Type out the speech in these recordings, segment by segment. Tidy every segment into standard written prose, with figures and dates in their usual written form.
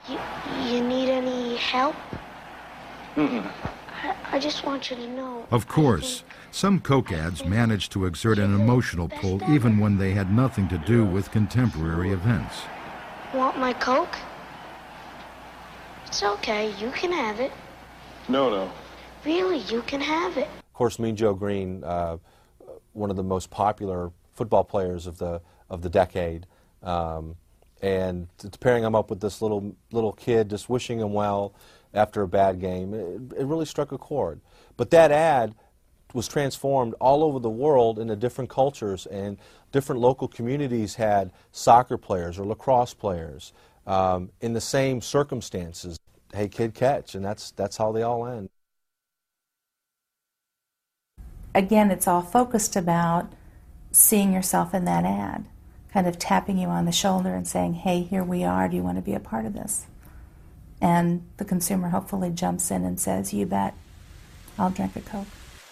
You, you need any help? Mm-mm. I just want you to know. Of course, some Coke ads managed to exert an emotional pull even when they had nothing to do with contemporary events. Want my Coke? It's okay, you can have it. No. Really, you can have it. Of course, Mean Joe Green, one of the most popular football players of the decade, and it's pairing him up with this little kid, just wishing him well after a bad game. It really struck a chord. But that ad was transformed all over the world into different cultures, and different local communities had soccer players or lacrosse players in the same circumstances. Hey, kid, catch, and that's how they all end. Again, it's all focused about seeing yourself in that ad, kind of tapping you on the shoulder and saying, hey, here we are, do you want to be a part of this? And the consumer hopefully jumps in and says, you bet, I'll drink a Coke.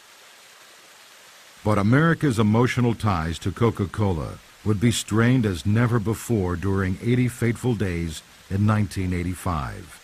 But America's emotional ties to Coca-Cola would be strained as never before during 80 fateful days in 1985.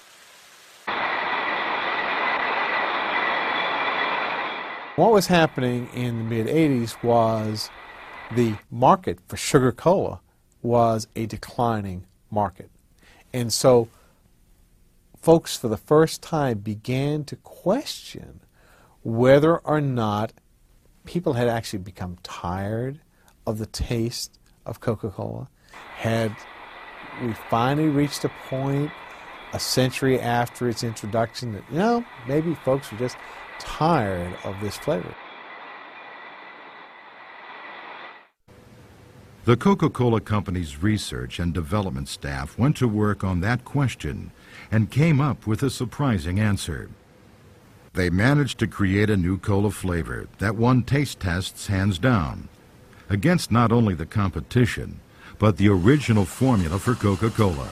What was happening in the mid-'80s was the market for sugar cola was a declining market. And so folks for the first time began to question whether or not people had actually become tired of the taste of Coca-Cola. Had we finally reached a point a century after its introduction that, maybe folks were just tired of this flavor. The Coca-Cola Company's research and development staff went to work on that question and came up with a surprising answer. They managed to create a new cola flavor that won taste tests hands down, against not only the competition, but the original formula for Coca-Cola.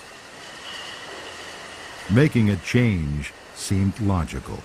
Making a change seemed logical.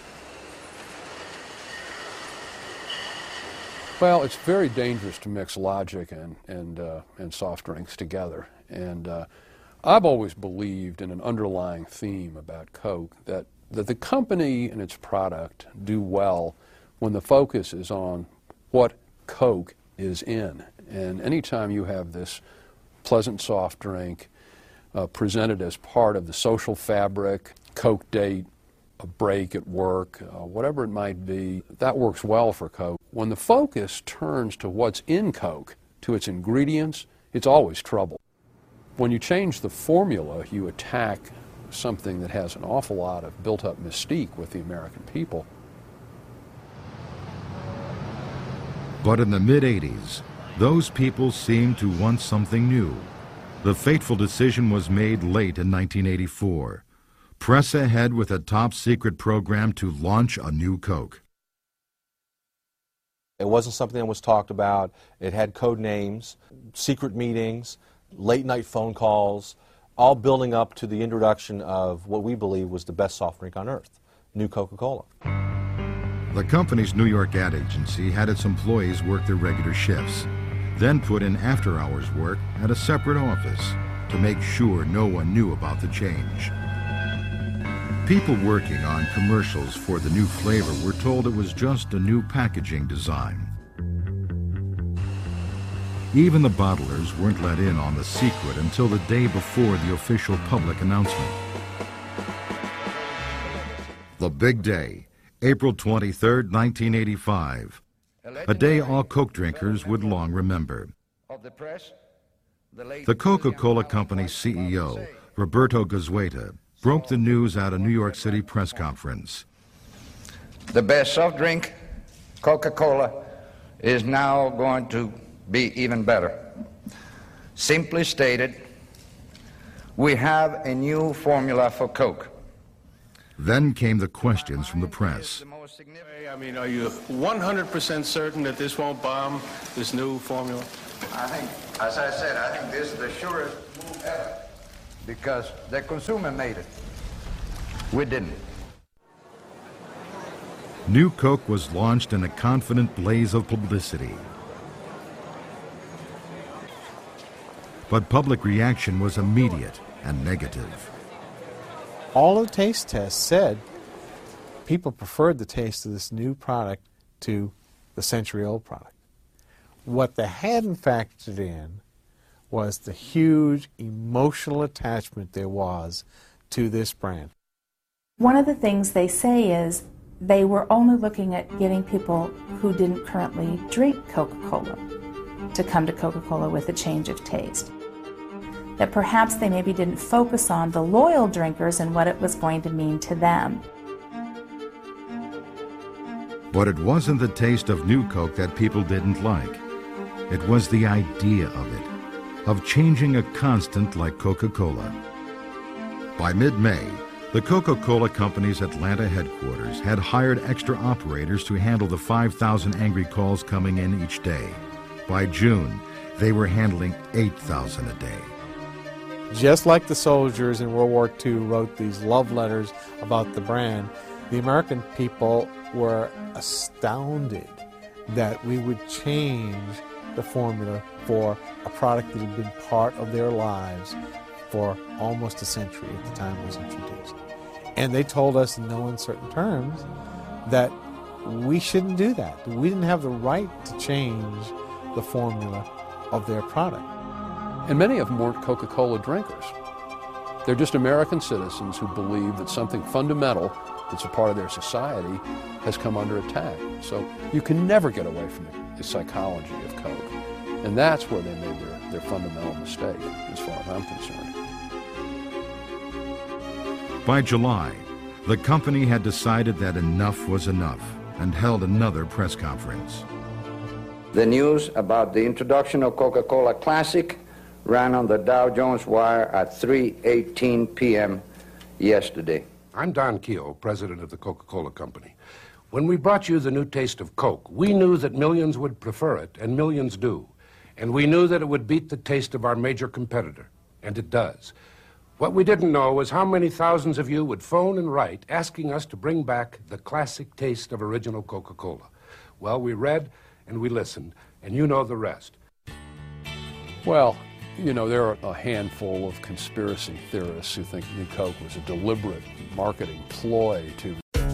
Well, it's very dangerous to mix logic and soft drinks together. And I've always believed in an underlying theme about Coke that the company and its product do well when the focus is on what Coke is in. And anytime you have this pleasant soft drink presented as part of the social fabric, Coke date, a break at work, whatever it might be, that works well for Coke. When the focus turns to what's in Coke, to its ingredients, it's always trouble. When you change the formula, you attack something that has an awful lot of built-up mystique with the American people. But in the mid-'80s, those people seemed to want something new. The fateful decision was made late in 1984. Press ahead with a top-secret program to launch a new Coke. It wasn't something that was talked about. It had code names, secret meetings, late-night phone calls, all building up to the introduction of what we believe was the best soft drink on earth, New Coca-Cola. The company's New York ad agency had its employees work their regular shifts, then put in after-hours work at a separate office to make sure no one knew about the change. People working on commercials for the new flavor were told it was just a new packaging design. Even the bottlers weren't let in on the secret until the day before the official public announcement. The big day, April 23, 1985, a day all Coke drinkers would long remember. The Coca-Cola Company's CEO, Roberto Goizueta, broke the news at a New York City press conference. The best soft drink, Coca-Cola, is now going to be even better. Simply stated, we have a new formula for Coke. Then came the questions from the press. I mean, are you 100% certain that this won't bomb, this new formula? I think, as I said, I think this is the surest move ever, because the consumer made it. We didn't. New Coke was launched in a confident blaze of publicity. But public reaction was immediate and negative. all of the taste tests said people preferred the taste of this new product to the century-old product. What they hadn't factored in was the huge emotional attachment there was to this brand. One of the things they say is they were only looking at getting people who didn't currently drink Coca-Cola to come to Coca-Cola with a change of taste. That perhaps they maybe didn't focus on the loyal drinkers and what it was going to mean to them. But it wasn't the taste of New Coke that people didn't like. It was the idea of it, of changing a constant like Coca-Cola. By mid-May, the Coca-Cola Company's Atlanta headquarters had hired extra operators to handle the 5,000 angry calls coming in each day. By June, they were handling 8,000 a day. Just like the soldiers in World War II wrote these love letters about the brand, the American people were astounded that we would change the formula for a product that had been part of their lives for almost a century at the time it was introduced. And they told us in no uncertain terms that we shouldn't do that. We didn't have the right to change the formula of their product. And many of them weren't Coca-Cola drinkers. They're just American citizens who believe that something fundamental that's a part of their society has come under attack. So you can never get away from the psychology of Coke. And that's where they made their fundamental mistake, as far as I'm concerned. By July, the company had decided that enough was enough and held another press conference. The news about the introduction of Coca-Cola Classic ran on the Dow Jones Wire at 3:18 p.m. yesterday. I'm Don Keogh, president of the Coca-Cola Company. When we brought you the new taste of Coke, we knew that millions would prefer it, and millions do. And we knew that it would beat the taste of our major competitor, and it does. What we didn't know was how many thousands of you would phone and write asking us to bring back the classic taste of original Coca-Cola. Well, we read and we listened, and you know the rest. Well, you know, there are a handful of conspiracy theorists who think New Coke was a deliberate marketing ploy to...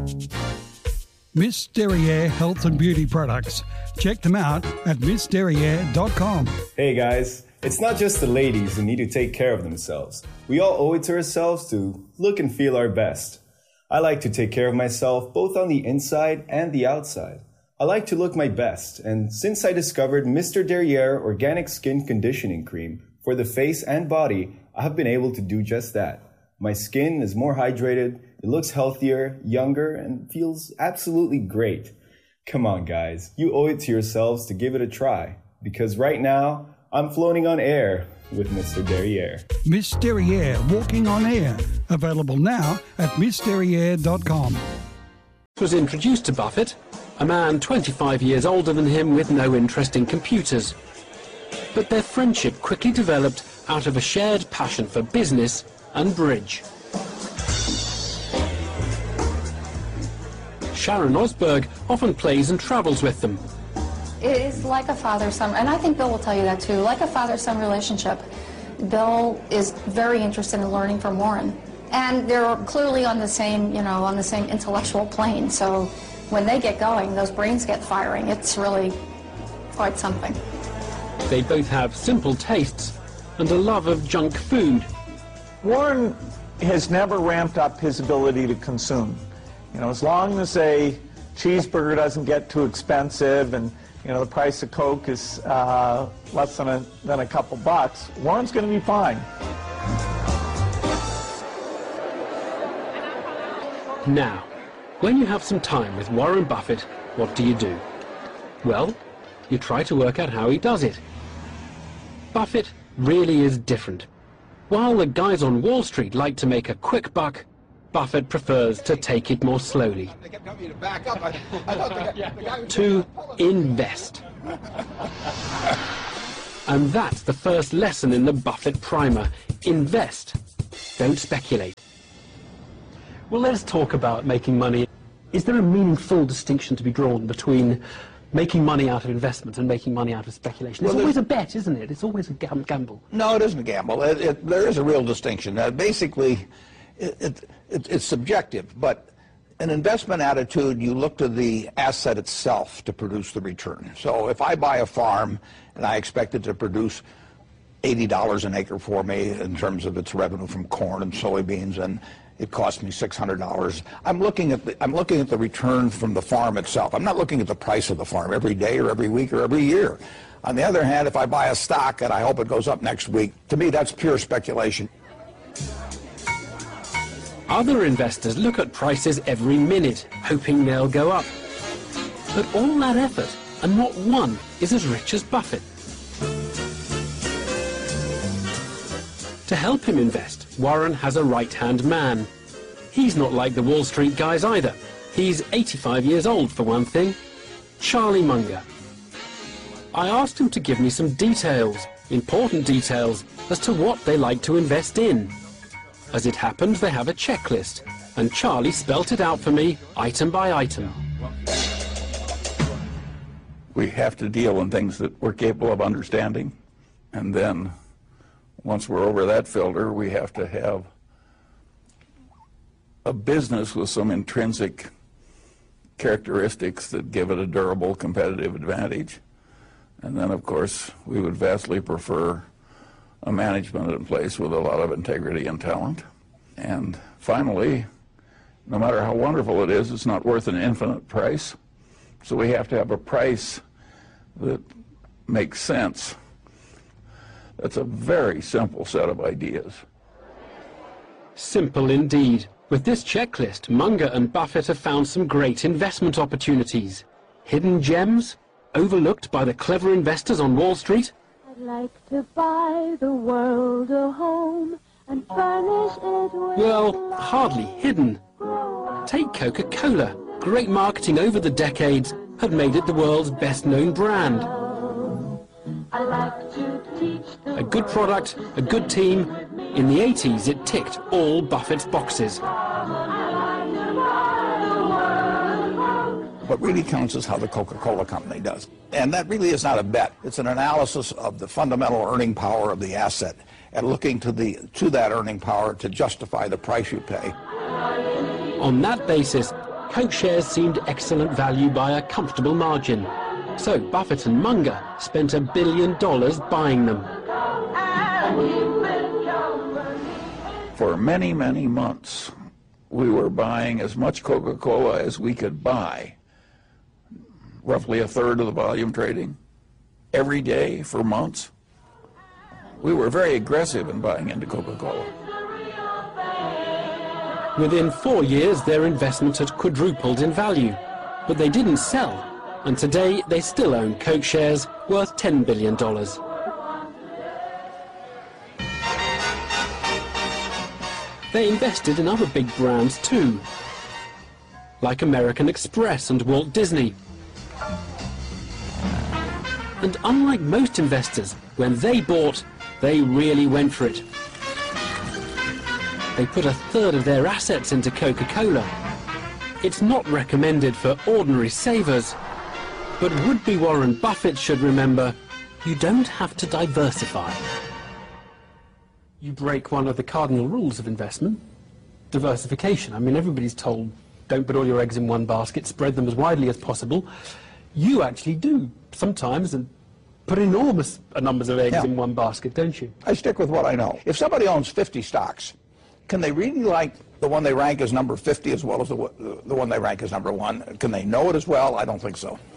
Miss Derriere Health and Beauty Products. Check them out at missderriere.com. Hey guys, it's not just the ladies who need to take care of themselves. We all owe it to ourselves to look and feel our best. I like to take care of myself both on the inside and the outside. I like to look my best, and since I discovered Mr. Derriere Organic Skin Conditioning Cream for the face and body, I have been able to do just that. My skin is more hydrated, it looks healthier, younger, and feels absolutely great. Come on guys, you owe it to yourselves to give it a try, because right now, I'm floating on air with Mr. Derriere. Miss Derriere Walking on Air. Available now at missderriere.com. Was introduced to Buffett, a man 25 years older than him with no interest in computers. But their friendship quickly developed out of a shared passion for business and bridge. Sharon Osberg often plays and travels with them. It is like a father-son, and I think Bill will tell you that too, like a father-son relationship. Bill is very interested in learning from Warren. And they're clearly on the same, on the same intellectual plane. So when they get going, those brains get firing. It's really quite something. They both have simple tastes and a love of junk food. Warren has never ramped up his ability to consume. As long as a cheeseburger doesn't get too expensive and the price of Coke is less than a couple bucks, Warren's going to be fine. Now, when you have some time with Warren Buffett, what do? Well, you try to work out how he does it. Buffett really is different. While the guys on Wall Street like to make a quick buck, Buffett prefers to take it more slowly. To invest. And that's the first lesson in the Buffett primer. Invest. Don't speculate. Well, let's talk about making money. Is there a meaningful distinction to be drawn between making money out of investment and making money out of speculation? It's always a bet, isn't it? It's always a gamble. No, it isn't a gamble. There is a real distinction. Basically, it's subjective, but an investment attitude, you look to the asset itself to produce the return. So if I buy a farm and I expect it to produce $80 an acre for me in terms of its revenue from corn and soybeans, and it cost me $600. I'm looking at the return from the farm itself. I'm not looking at the price of the farm every day or every week or every year. On the other hand, if I buy a stock and I hope it goes up next week, to me that's pure speculation. Other investors look at prices every minute, hoping they'll go up. But all that effort, and not one is as rich as Buffett. To help him invest, Warren has a right-hand man. He's not like the Wall Street guys either. He's 85 years old, for one thing. Charlie Munger. I asked him to give me some details, important details, as to what they like to invest in. As it happened, they have a checklist, and Charlie spelt it out for me, item by item. We have to deal in things that we're capable of understanding, and then once we're over that filter, we have to have a business with some intrinsic characteristics that give it a durable competitive advantage. And then, of course, we would vastly prefer a management in place with a lot of integrity and talent. And finally, no matter how wonderful it is, it's not worth an infinite price. So we have to have a price that makes sense. That's a very simple set of ideas. Simple indeed. With this checklist, Munger and Buffett have found some great investment opportunities. Hidden gems, overlooked by the clever investors on Wall Street. I'd like to buy the world a home and furnish it with... Well, hardly hidden. Take Coca-Cola. Great marketing over the decades had made it the world's best-known brand. I like to teach A good product, a good team. In the 80s, it ticked all Buffett's boxes. What really counts is how the Coca-Cola company does. And that really is not a bet. It's an analysis of the fundamental earning power of the asset and looking to that earning power to justify the price you pay. On that basis, Coke shares seemed excellent value by a comfortable margin. So Buffett and Munger spent $1 billion buying them. For many, many months, we were buying as much Coca-Cola as we could buy, roughly a third of the volume trading, every day for months. We were very aggressive in buying into Coca-Cola. Within 4 years, their investment had quadrupled in value, but they didn't sell. And today, they still own Coke shares worth $10 billion. They invested in other big brands too, like American Express and Walt Disney. And unlike most investors, when they bought, they really went for it. They put a third of their assets into Coca-Cola. It's not recommended for ordinary savers. But would-be Warren Buffett should remember, you don't have to diversify. You break one of the cardinal rules of investment, diversification. I mean, everybody's told, don't put all your eggs in one basket, spread them as widely as possible. You actually do sometimes, and put enormous numbers of eggs in one basket, don't you? I stick with what I know. If somebody owns 50 stocks, can they really like the one they rank as number 50 as well as the one they rank as number 1? Can they know it as well? I don't think so.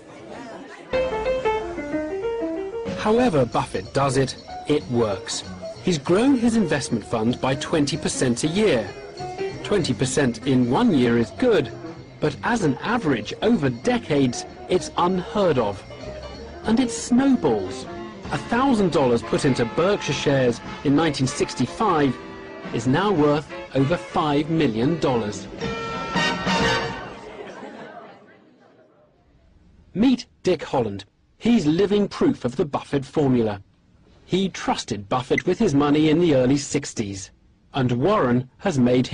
However Buffett does it, it works. He's grown his investment fund by 20% a year. 20% in 1 year is good, but as an average over decades, it's unheard of. And it snowballs. $1,000 put into Berkshire shares in 1965 is now worth over $5 million. Meet Dick Holland. He's living proof of the Buffett formula. He trusted Buffett with his money in the early 60s, and Warren has made him